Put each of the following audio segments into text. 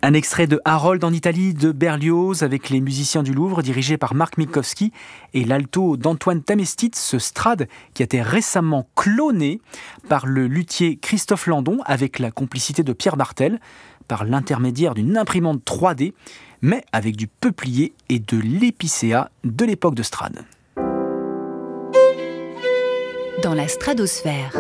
Un extrait de Harold en Italie de Berlioz avec les musiciens du Louvre dirigé par Marc Minkowski et l'alto d'Antoine Tamestit, ce Strad qui a été récemment cloné par le luthier Christophe Landon avec la complicité de Pierre Bartel par l'intermédiaire d'une imprimante 3D mais avec du peuplier et de l'épicéa de l'époque de Strad. Dans la stratosphère.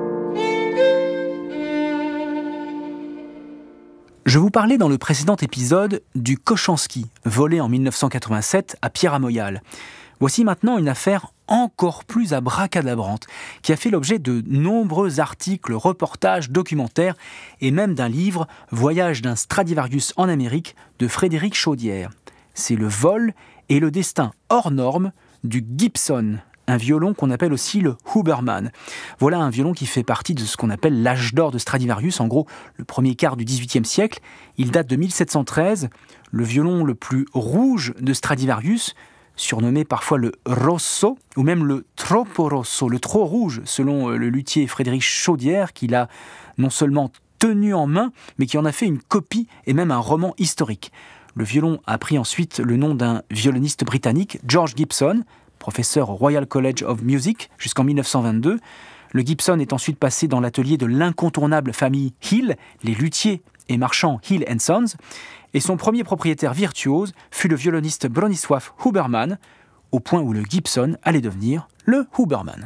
Je vous parlais dans le précédent épisode du Kochanski, volé en 1987 à Pierre à Moyal. Voici maintenant une affaire encore plus abracadabrante, qui a fait l'objet de nombreux articles, reportages, documentaires et même d'un livre « Voyage d'un Stradivarius en Amérique » de Frédéric Chaudière. C'est le vol et le destin hors norme du Gibson, un violon qu'on appelle aussi le Huberman. Voilà un violon qui fait partie de ce qu'on appelle l'âge d'or de Stradivarius, en gros le premier quart du XVIIIe siècle. Il date de 1713, le violon le plus rouge de Stradivarius, surnommé parfois le Rosso, ou même le Troppo Rosso, le trop rouge, selon le luthier Frédéric Chaudière, qui l'a non seulement tenu en main, mais qui en a fait une copie et même un roman historique. Le violon a pris ensuite le nom d'un violoniste britannique, George Gibson, professeur au Royal College of Music jusqu'en 1922. Le Gibson est ensuite passé dans l'atelier de l'incontournable famille Hill, les luthiers et marchands Hill & Sons, et son premier propriétaire virtuose fut le violoniste Bronisław Huberman, au point où le Gibson allait devenir le Huberman.